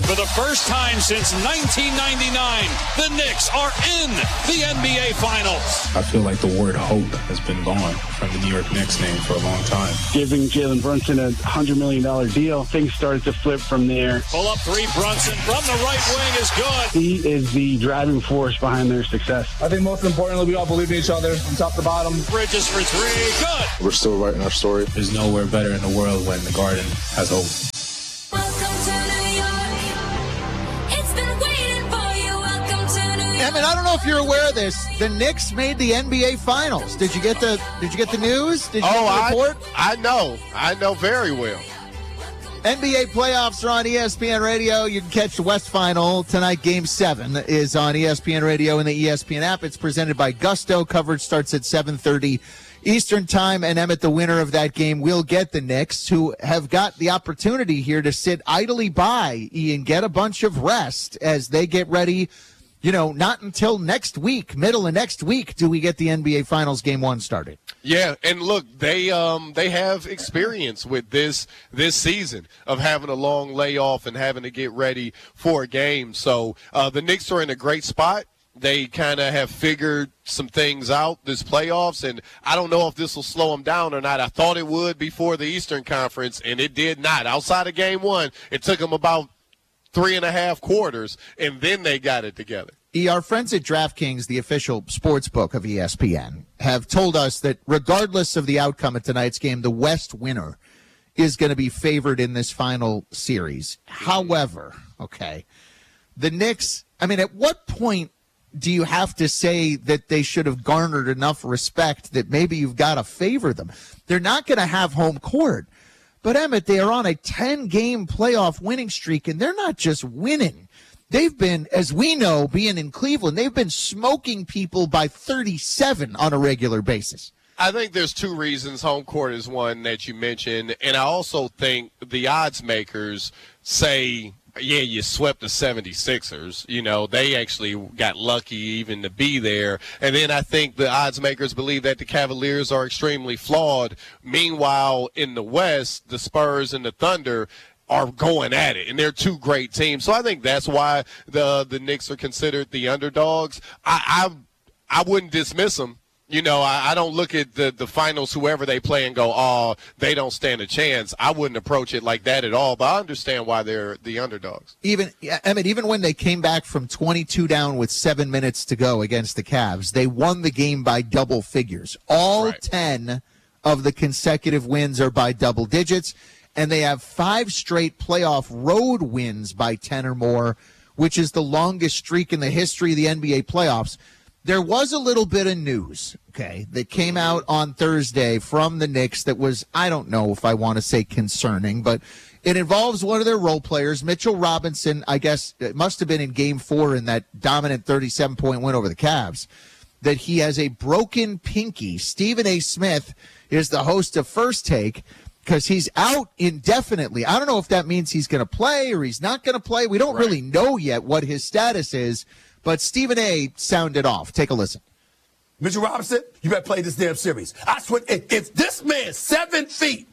For the first time since 1999, the Knicks are in the NBA Finals. I feel like the word hope has been gone from the New York Knicks name for a long time. Giving Jalen Brunson a $100 million deal, things started to flip from there. Pull up three, Brunson from the right wing is good. He is the driving force behind their success. I think most importantly, we all believe in each other from top to bottom. Bridges for three, good. We're still writing our story. There's nowhere better in the world when the Garden has hope. I don't know if you're aware of this. The Knicks made the NBA Finals. Did you get the news? Did you get the report? I know very well. NBA playoffs are on ESPN Radio. You can catch the West Final tonight. Game 7 is on ESPN Radio and the ESPN app. It's presented by Gusto. Coverage starts at 7:30 Eastern Time. And Emmett, the winner of that game, will get the Knicks, who have got the opportunity here to sit idly by, Ian, get a bunch of rest as they get ready. You know, not until next week, middle of next week, do we get the NBA Finals Game 1 started. Yeah, and look, they have experience with this season of having a long layoff and having to get ready for a game. So the Knicks are in a great spot. They kind of have figured some things out this playoffs, and I don't know if this will slow them down or not. I thought it would before the Eastern Conference, and it did not. Outside of Game 1, it took them about 3.5 quarters, and then they got it together. Our friends at DraftKings, the official sports book of ESPN, have told us that regardless of the outcome of tonight's game, the West winner is going to be favored in this final series. However, the Knicks, at what point do you have to say that they should have garnered enough respect that maybe you've got to favor them? They're not going to have home court. But, Emmett, they are on a 10-game playoff winning streak, and they're not just winning. They've been, as we know, being in Cleveland, they've been smoking people by 37 on a regular basis. I think there's two reasons. Home court is one that you mentioned, and I also think the odds makers say, yeah, you swept the 76ers. You know, they actually got lucky even to be there. And then I think the odds makers believe that the Cavaliers are extremely flawed. Meanwhile, in the West, the Spurs and the Thunder are going at it, and they're two great teams. So I think that's why the Knicks are considered the underdogs. I wouldn't dismiss them. You know, I don't look at the finals, whoever they play, and go, oh, they don't stand a chance. I wouldn't approach it like that at all, but I understand why they're the underdogs. Even when they came back from 22 down with 7 minutes to go against the Cavs, they won the game by double figures. All 10 of the consecutive wins are by double digits, and they have 5 straight playoff road wins by 10 or more, which is the longest streak in the history of the NBA playoffs. There was a little bit of news, that came out on Thursday from the Knicks that was, I don't know if I want to say concerning, but it involves one of their role players, Mitchell Robinson. I guess it must have been in Game 4 in that dominant 37-point win over the Cavs, that he has a broken pinky. Stephen A. Smith is the host of First Take because he's out indefinitely. I don't know if that means he's going to play or he's not going to play. We don't really know yet what his status is. But Stephen A. sounded off. Take a listen. Mitchell Robinson, you better play this damn series. I swear, if this man, 7 feet,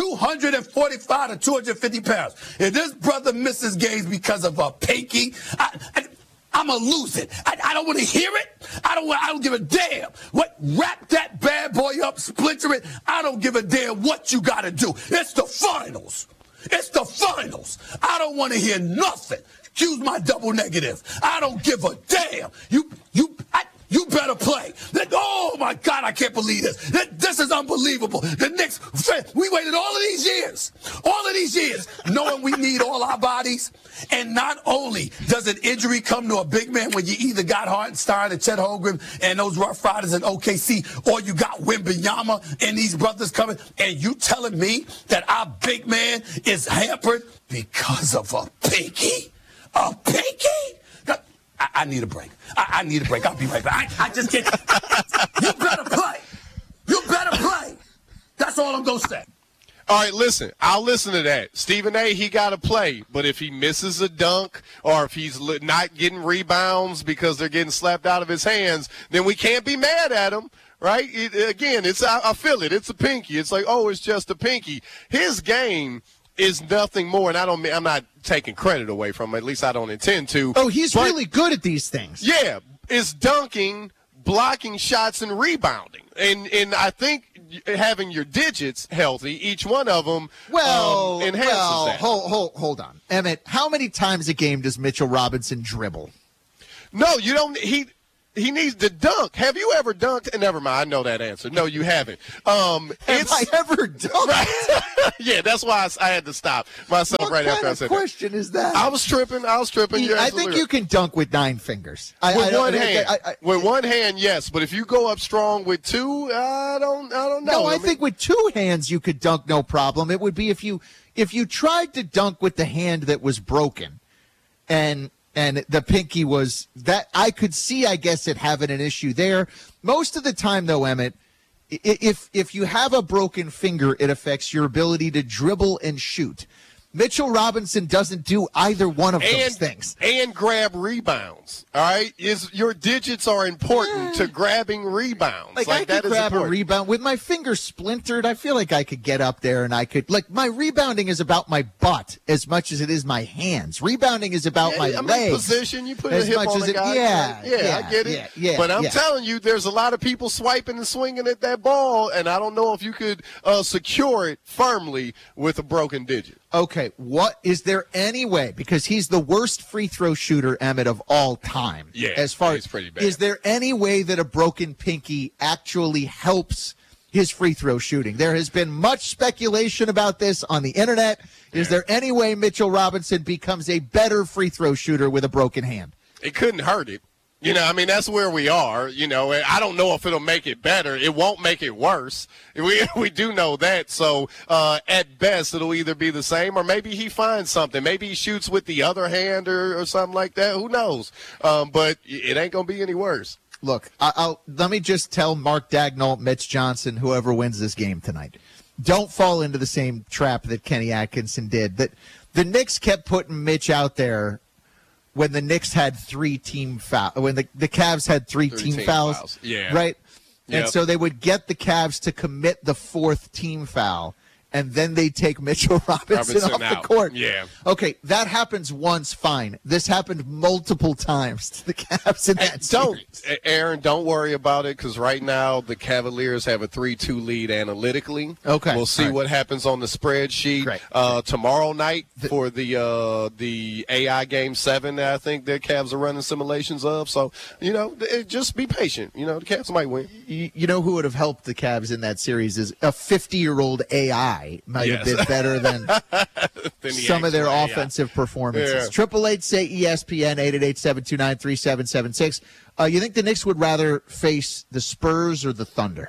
245 to 250 pounds, if this brother misses games because of a pinky, I'm going to lose it. I don't want to hear it. I don't give a damn. Wrap that bad boy up, splinter it. I don't give a damn what you got to do. It's the finals. It's the finals. I don't want to hear nothing. Excuse my double negative. I don't give a damn. You better play. Oh, my God, I can't believe this. This is unbelievable. The Knicks, we waited all of these years, knowing we need all our bodies. And not only does an injury come to a big man when you either got Hartenstein and Chet Holmgren and those Rough Riders in OKC, or you got Wembanyama and these brothers coming, and you telling me that our big man is hampered because of a pinky? A pinky? I need a break. I need a break. I'll be right back. I just can't. You better play. You better play. That's all I'm going to say. All right, listen. I'll listen to that. Stephen A., he got to play. But if he misses a dunk or if he's not getting rebounds because they're getting slapped out of his hands, then we can't be mad at him. Right? I feel it. It's a pinky. It's like, oh, it's just a pinky. His game is nothing more, and I'm not taking credit away from him. At least I don't intend to. Oh, he's really good at these things. Yeah, it's dunking, blocking shots, and rebounding. And I think having your digits healthy, each one of them enhances that. Hold on. Emmett, how many times a game does Mitchell Robinson dribble? No, you don't. He needs to dunk. Have you ever dunked? Never mind. I know that answer. No, you haven't. Have I ever dunked? Right. Yeah, that's why I had to stop myself right after I said that. What question is that? I was tripping. I think you can dunk with 9 fingers. With one hand, yes. But if you go up strong with 2, I don't know. No, I think with 2 hands you could dunk no problem. It would be if you tried to dunk with the hand that was broken, and the pinky was that, I could see, I guess, it having an issue there. Most of the time, though, Emmett, if you have a broken finger, it affects your ability to dribble and shoot. Mitchell Robinson doesn't do either one of those things. And grab rebounds, all right? Your digits are important to grabbing rebounds. Like I could grab a rebound. With my finger splintered, I feel like I could get up there and I could, like, my rebounding is about my butt as much as it is my hands. Rebounding is about my legs. Position, you put a hip on the guy. Yeah, I get it. Yeah, but I'm telling you, there's a lot of people swiping and swinging at that ball, and I don't know if you could secure it firmly with a broken digit. Okay, is there any way, because he's the worst free throw shooter, Emmett, of all time. Yeah, as far as pretty bad. Is there any way that a broken pinky actually helps his free throw shooting? There has been much speculation about this on the internet. Is there any way Mitchell Robinson becomes a better free throw shooter with a broken hand? It couldn't hurt it. You know, I mean, that's where we are. You know, I don't know if it'll make it better. It won't make it worse. We do know that. So, at best, it'll either be the same or maybe he finds something. Maybe he shoots with the other hand or something like that. Who knows? But it ain't going to be any worse. Look, let me just tell Mark Dagnall, Mitch Johnson, whoever wins this game tonight, don't fall into the same trap that Kenny Atkinson did. That the Knicks kept putting Mitch out there when the Knicks had 3 team fouls, when the Cavs had 3 team fouls. Yeah. Right? Yep. And so they would get the Cavs to commit the 4th team foul, and then they take Mitchell Robinson off the court. Yeah. Okay, that happens once, fine. This happened multiple times to the Cavs in that series. Aaron, don't worry about it, because right now the Cavaliers have a 3-2 lead analytically. Okay. We'll see what happens on the spreadsheet. Tomorrow night for the AI Game 7 that I think the Cavs are running simulations of. So, you know, just be patient. You know, the Cavs might win. You know who would have helped the Cavs in that series is a 50-year-old AI. Might have been better than some of their offensive performances. 888-SAY-ESPN, 888-729-3776. You think the Knicks would rather face the Spurs or the Thunder?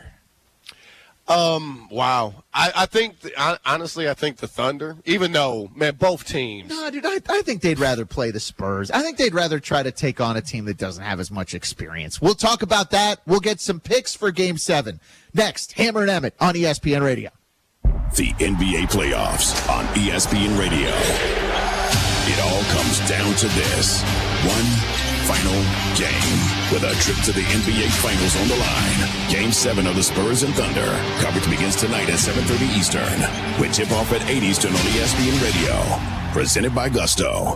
Wow. I think, honestly, I think the Thunder, even though, man, both teams. No, dude, I think they'd rather play the Spurs. I think they'd rather try to take on a team that doesn't have as much experience. We'll talk about that. We'll get some picks for Game 7. Next, Hammer and Emmett on ESPN Radio. The NBA playoffs on ESPN Radio. It all comes down to this. One final game with a trip to the NBA Finals on the line. Game 7 of the Spurs and Thunder. Coverage begins tonight at 7:30 Eastern. With tip-off at 8 Eastern on ESPN Radio. Presented by Gusto.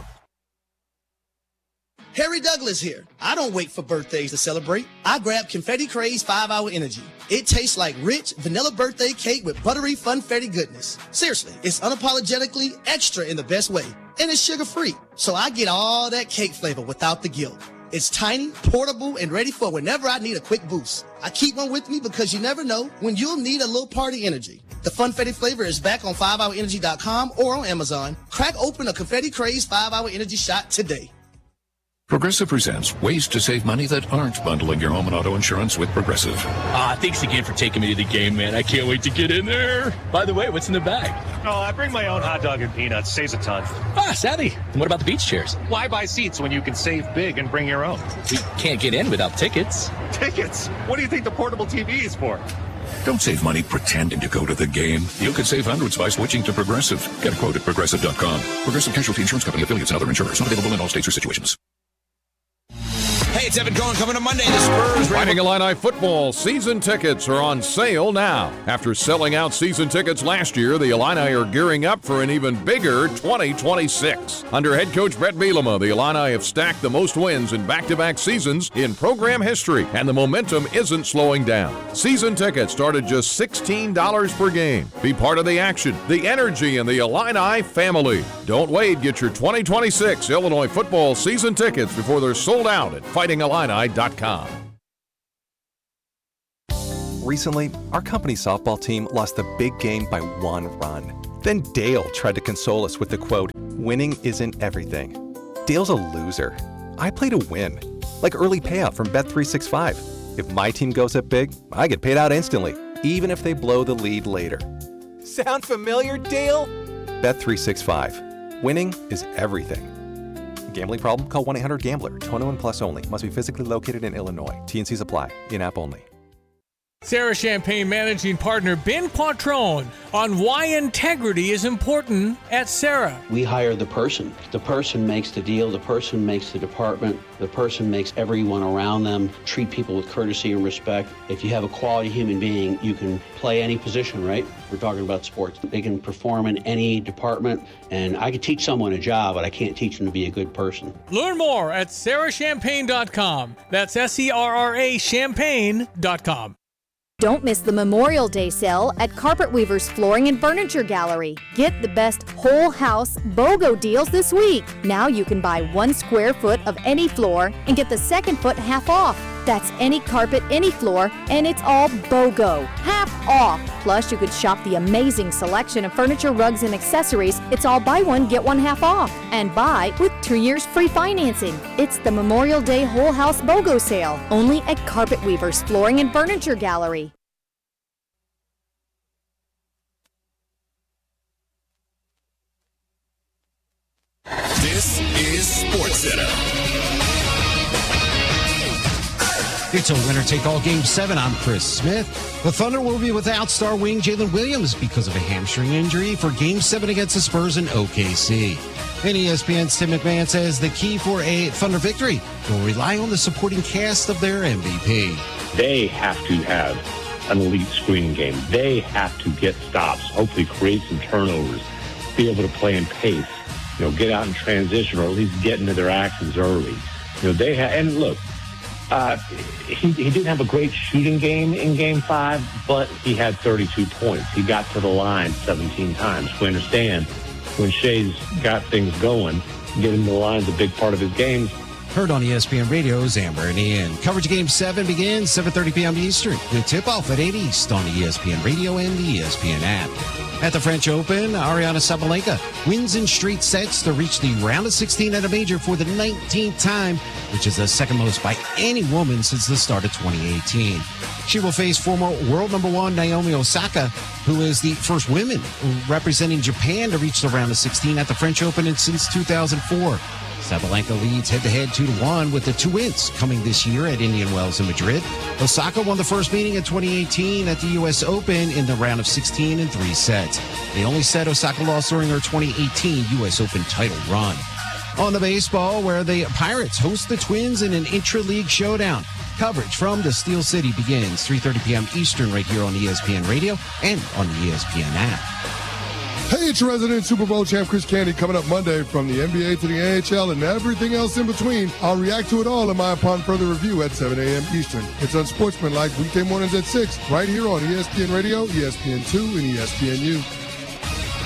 Harry Douglas here. I don't wait for birthdays to celebrate. I grab Confetti Craze 5-Hour Energy. It tastes like rich vanilla birthday cake with buttery funfetti goodness. Seriously, it's unapologetically extra in the best way. And it's sugar-free. So I get all that cake flavor without the guilt. It's tiny, portable, and ready for whenever I need a quick boost. I keep one with me because you never know when you'll need a little party energy. The Funfetti flavor is back on 5hourenergy.com or on Amazon. Crack open a Confetti Craze 5-Hour Energy shot today. Progressive presents ways to save money that aren't bundling your home and auto insurance with Progressive. Thanks again for taking me to the game, man. I can't wait to get in there. By the way, what's in the bag? Oh, I bring my own hot dog and peanuts. Saves a ton. Savvy. And what about the beach chairs? Why buy seats when you can save big and bring your own? We can't get in without tickets. Tickets? What do you think the portable TV is for? Don't save money pretending to go to the game. You could save hundreds by switching to Progressive. Get a quote at Progressive.com. Progressive Casualty Insurance Company, affiliates, and other insurers. Not available in all states or situations. Hey, it's Evan Cohen coming to Monday. The Spurs. Fighting Illini football season tickets are on sale now. After selling out season tickets last year, the Illini are gearing up for an even bigger 2026. Under head coach Brett Bielema, the Illini have stacked the most wins in back-to-back seasons in program history, and the momentum isn't slowing down. Season tickets start at just $16 per game. Be part of the action, the energy, and the Illini family. Don't wait. Get your 2026 Illinois football season tickets before they're sold out at fightingillini.com. Recently, our company's softball team lost a big game by 1 run. Then Dale tried to console us with the quote, "Winning isn't everything." Dale's a loser. I play to win, like early payout from Bet365. If my team goes up big, I get paid out instantly, even if they blow the lead later. Sound familiar, Dale? Bet365. Winning is everything. Gambling problem? Call 1-800-GAMBLER. 21 plus only. Must be physically located in Illinois. T&Cs apply. In-app only. Sarah Champagne managing partner Ben Quattrone on why integrity is important at Sarah. We hire the person. The person makes the deal. The person makes the department. The person makes everyone around them treat people with courtesy and respect. If you have a quality human being, you can play any position, right? We're talking about sports. They can perform in any department, and I could teach someone a job, but I can't teach them to be a good person. Learn more at sarahchampagne.com. That's SERRA champagne.com. Don't miss the Memorial Day sale at Carpet Weavers Flooring and Furniture Gallery. Get the best whole house BOGO deals this week. Now you can buy 1 square foot of any floor and get the second foot half off. That's any carpet, any floor, and it's all BOGO. Half off. Plus, you could shop the amazing selection of furniture, rugs, and accessories. It's all buy one, get one half off. And buy with 2 years free financing. It's the Memorial Day Whole House BOGO sale. Only at Carpet Weavers Flooring and Furniture Gallery. This is SportsCenter. It's a winner-take-all Game 7. I'm Chris Smith. The Thunder will be without star wing Jalen Williams because of a hamstring injury for Game 7 against the Spurs in OKC. And ESPN's Tim McMahon says the key for a Thunder victory will rely on the supporting cast of their MVP. They have to have an elite screening game. They have to get stops, hopefully create some turnovers, be able to play in pace, get out in transition or at least get into their actions early. They have, and look, he didn't have a great shooting game in Game 5, but he had 32 points. He got to the line 17 times. We understand when Shea's got things going, getting to the line is a big part of his game. Heard on ESPN Radio's Amber and Ian. Coverage of Game 7 begins 7:30 p.m. Eastern. The tip-off at 8 East on ESPN Radio and the ESPN app. At the French Open, Ariana Sabalenka wins in straight sets to reach the round of 16 at a major for the 19th time, which is the second most by any woman since the start of 2018. She will face former world number 1 Naomi Osaka, who is the first woman representing Japan to reach the round of 16 at the French Open since 2004. Sabalenka leads head-to-head 2-1 with the 2 wins coming this year at Indian Wells in Madrid. Osaka won the first meeting in 2018 at the U.S. Open in the round of 16 in 3 sets. The only set Osaka lost during her 2018 U.S. Open title run. On the baseball, where the Pirates host the Twins in an intra-league showdown. Coverage from the Steel City begins 3:30 p.m. Eastern right here on ESPN Radio and on the ESPN app. Hey, it's your resident Super Bowl champ Chris Candy coming up Monday from the NBA to the NHL and everything else in between. I'll react to it all in my Upon Further Review at 7 a.m. Eastern. It's Unsportsmanlike weekday mornings at 6 right here on ESPN Radio, ESPN2, and ESPNU.